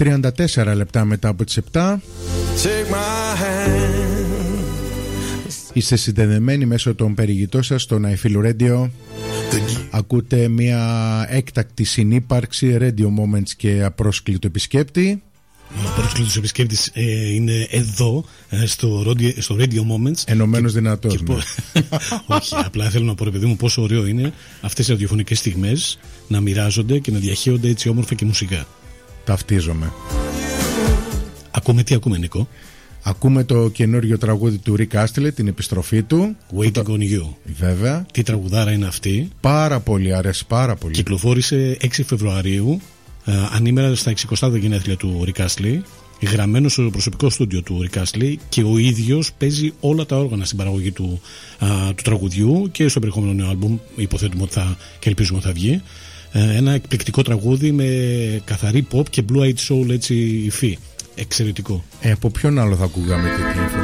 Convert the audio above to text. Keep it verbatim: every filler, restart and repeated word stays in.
τριάντα τέσσερα λεπτά μετά από τις επτά. Είστε συνδεδεμένοι μέσω των περιηγητών σας στο Ναϊφίλου Radio. Ακούτε μια έκτακτη συνύπαρξη Radio Moments και απρόσκλητο επισκέπτη. Ο απρόσκλητος επισκέπτης ε, είναι εδώ ε, στο, radio, στο Radio Moments. Ενωμένος δυνατός. Και, ναι. Όχι, απλά θέλω να πω, ρε παιδί μου, πόσο ωραίο είναι αυτές οι ραδιοφωνικές στιγμές να μοιράζονται και να διαχέονται έτσι όμορφα και μουσικά. Ταυτίζομαι. Ακούμε τι ακούμε, Νίκο? Ακούμε το καινούριο τραγούδι του Rick Astley, την επιστροφή του. Waiting το... on You. Βέβαια. Τι τραγουδάρα είναι αυτή. Πάρα πολύ, αρέσει πάρα πολύ. Κυκλοφόρησε έξι Φεβρουαρίου, ε, ανήμερα στα εξηκοστά γενέθλια του Rick Astley, γραμμένο στο προσωπικό στούντιο του Rick Astley, και ο ίδιος παίζει όλα τα όργανα στην παραγωγή του, α, του τραγουδιού και στο περιεχόμενο νέο άλμπουμ. Υποθέτουμε ότι θα, και ελπίζουμε ότι θα βγει. Ε, ένα εκπληκτικό τραγούδι με καθαρή pop και blue eyed soul, έτσι, υφή. Εξαιρετικό. Ε, από ποιον άλλο θα ακούγαμε τέτοια